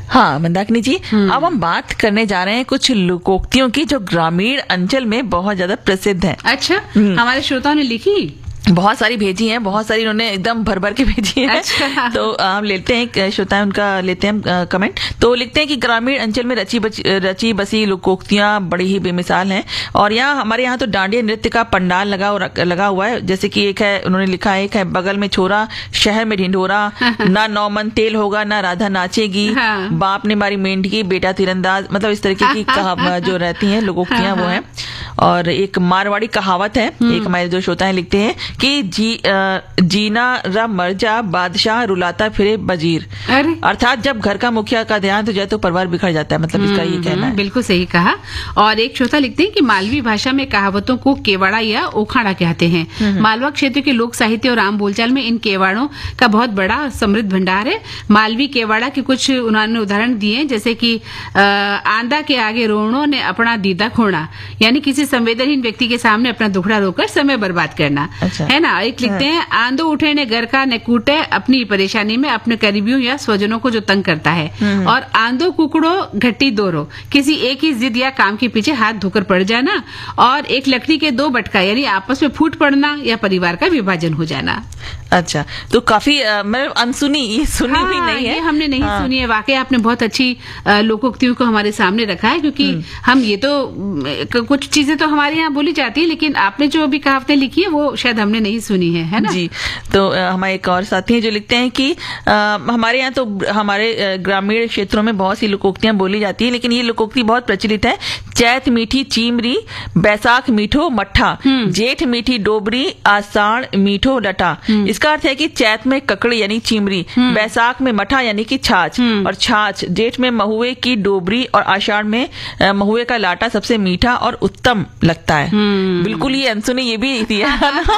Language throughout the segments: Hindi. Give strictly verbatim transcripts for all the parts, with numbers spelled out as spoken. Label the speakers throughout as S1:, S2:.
S1: हाँ मंदाकिनी जी, अब हम बात करने जा रहे हैं कुछ लोकोक्तियों की जो ग्रामीण अंचल में बहुत ज्यादा प्रसिद्ध हैं।
S2: अच्छा, हमारे श्रोताओं ने लिखी,
S1: बहुत सारी भेजी हैं, बहुत सारी उन्होंने एकदम भर भर के भेजी है। अच्छा। तो हम लेते हैं श्रोता उनका लेते हैं कमेंट। तो लिखते हैं कि ग्रामीण अंचल में रची बची रची बसी लोकोक्तियां बड़ी ही बेमिसाल हैं और यहाँ हमारे यहाँ तो डांडिया नृत्य का पंडाल लगा लगा हुआ है। जैसे कि एक है, उन्होंने लिखा है, एक है बगल में छोरा शहर में ढिंढोरा, ना नौ मन तेल होगा ना राधा नाचेगी, बाप ने मारी मेंढकी बेटा तीरंदाज, मतलब इस तरीके की कहा जो रहती हैं लोकोक्तियां वो है। और एक मारवाड़ी कहावत है, एक हमारे जो श्रोता लिखते हैं कि जी आ, जीना रा मर जा बादशाह रुलाता फिरे बजीर, अर्थात जब घर का मुखिया का ध्यान तो जाए तो परिवार बिखर जाता है, मतलब इसका ये कहना है।
S2: बिल्कुल सही कहा। और एक श्रोता लिखते हैं कि मालवी भाषा में कहावतों को केवाड़ा या ओखाड़ा कहते हैं। मालवा क्षेत्र के लोक साहित्य और आम बोलचाल में इन केवाड़ों का बहुत बड़ा समृद्ध भंडार है। मालवी केवाड़ा के कुछ उन्होंने उदाहरण दिए, जैसे कि आंदा के आगे रोणों ने अपना दीदा खोना, यानी किसी संवेदनहीन व्यक्ति के सामने अपना दुखड़ा रोकर समय बर्बाद करना। अच्छा। है ना। एक लिखते हैं, आंदो उठे ने घर का न कूटे, अपनी परेशानी में अपने करीबियों या स्वजनों को जो तंग करता है। और आंदो कुकड़ो घट्टी दोरो, किसी एक ही जिद या काम के पीछे हाथ धोकर पड़ जाना। और एक लकड़ी के दो बटका, यानी आपस में फूट पड़ना या परिवार का विभाजन हो जाना।
S1: अच्छा, तो काफी मतलब अनसुनी, ये सुनी
S2: हाँ,
S1: हुई नहीं है,
S2: ये हमने नहीं हाँ। सुनी है। वाकई आपने बहुत अच्छी लोकोक्तियों को हमारे सामने रखा है, क्योंकि हम ये तो कुछ चीजें तो हमारे यहाँ बोली जाती है, लेकिन आपने जो अभी कहावतें लिखी है वो शायद हमने नहीं सुनी है, है ना
S1: जी। तो हमारे एक और साथी हैं जो लिखते हैं कि आ, हमारे यहाँ तो हमारे ग्रामीण क्षेत्रों में बहुत सी लोकोक्तियां बोली जाती है, लेकिन ये लोकोक्ति बहुत प्रचलित है। चैत मीठी चीमरी, बैसाख मीठो मट्ठा, जेठ मीठी डोबरी, आषाढ़ मीठो लटा। इसका अर्थ है कि चैत में ककड़ी यानी चीमरी, बैसाख में मठा यानी कि छाछ और छाछ, जेठ में महुए की डोबरी और आषाढ़ में महुए का लाटा सबसे मीठा और उत्तम लगता है। बिल्कुल ये अनसुनी ये भी दिया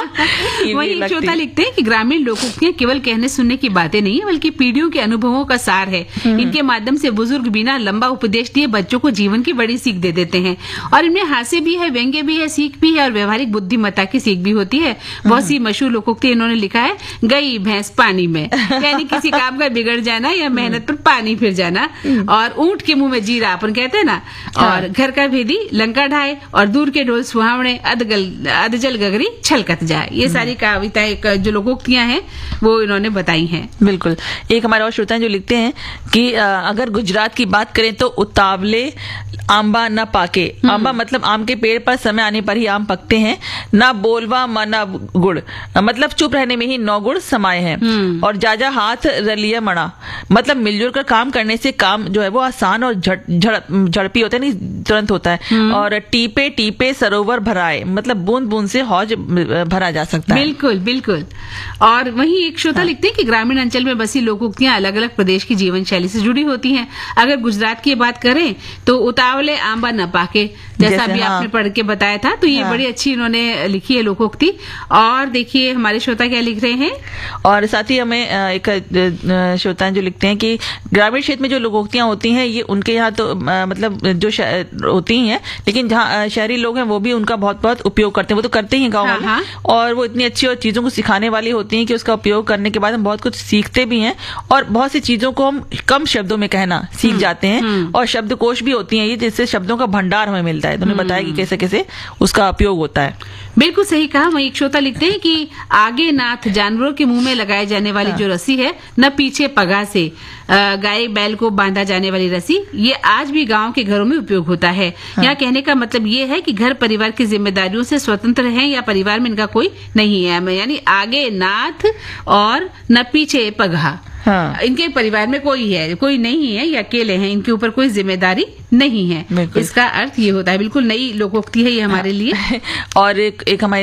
S2: वही श्रोता लिखते हैं कि ग्रामीण लोकोक्तियां केवल कहने सुनने की बातें नहीं है, बल्कि पीढ़ियों के अनुभवों का सार है। इनके माध्यम से बुजुर्ग बिना लंबा उपदेश दिए बच्चों को जीवन की बड़ी सीख दे देते हैं। और इनमें हास्य भी है, व्यंग्य भी है, सीख भी है और व्यवहारिक बुद्धिमत्ता की सीख भी होती है। बहुत सी मशहूर लोकोक्ति इन्होंने लिखा है, गई भैंस पानी में, यानी किसी काम का बिगड़ जाना या मेहनत पर पानी फिर जाना। और ऊंट के मुंह में जीरा अपन कहते हैं ना। और घर का भेदी लंका ढाए, और दूर के ढोल सुहावने, अधगल अधजल गगरी छलकत जाए। ये सारी कविताएं जो लोकोक्तियां हैं वो इन्होंने बताई हैं।
S1: बिल्कुल। एक हमारे और श्रोता जो लिखते हैं कि अगर गुजरात की बात करें तो उतावले आंबा न पाके, आंबा मतलब आम के पेड़ पर समय आने पर ही आम पकते हैं, ना बोलवा मना गुड़, मतलब चुप रहने में ही नौ गुड़ समाये हैं। और जाजा हाथ रलिया मणा, मतलब मिलजुल कर काम करने से काम जो है वो आसान और झड़पी होता है, नहीं तुरंत होता है। और टीपे टीपे सरोवर भराए, मतलब बूंद बूंद से हौज भरा जा सकता है।
S2: बिल्कुल बिल्कुल। और वहीं एक श्रोता हाँ। लिखते हैं कि ग्रामीण अंचल में बसी लोकोक्तियां अलग अलग प्रदेश की जीवन शैली से जुड़ी होती हैं। अगर गुजरात की बात करें तो उतावले आंबा न पाके, जैसा अभी हाँ। आपने पढ़ के बताया था, तो ये हाँ। बड़ी अच्छी इन्होंने लिखी है लोकोक्ति। और देखिए हमारे श्रोता क्या लिख रहे हैं।
S1: और साथ ही हमें एक श्रोता जो लिखते हैं कि ग्रामीण क्षेत्र में जो लोकोक्तियां होती हैं ये उनके यहाँ तो मतलब जो होती हैं, लेकिन जहाँ शहरी लोग हैं वो भी उनका बहुत बहुत उपयोग करते हैं। वो तो करते ही गाँव वाले, और वो इतनी अच्छी और चीजों को सिखाने वाली होती हैं कि उसका उपयोग करने के बाद हम बहुत कुछ सीखते भी हैं, और बहुत सी चीजों को हम कम शब्दों में कहना सीख जाते हैं। और शब्दकोश भी होती हैं ये, जिससे शब्दों का भंडार हमें मिलता है। तो उन्होंने बताया कि कैसे कैसे उसका उपयोग होता है।
S2: बिल्कुल सही कहा। वहीं एक श्रोता लिखते हैं कि आगे नाथ, जानवरों के मुंह में लगाए जाने वाली हाँ। जो रस्सी है, न पीछे पगा से गाय बैल को बांधा जाने वाली रस्सी, ये आज भी गांव के घरों में उपयोग होता है। हाँ। यहाँ कहने का मतलब ये है कि घर परिवार की जिम्मेदारियों से स्वतंत्र हैं या परिवार में इनका कोई नहीं है, यानी आगे नाथ और न पीछे पगहा। हाँ। इनके परिवार में कोई है कोई नहीं है, या अकेले हैं, इनके ऊपर कोई जिम्मेदारी नहीं है। इसका अर्थ ये होता है। बिल्कुल नई लोकोक्ति है ये हमारे लिए।
S1: और एक, एक हमारे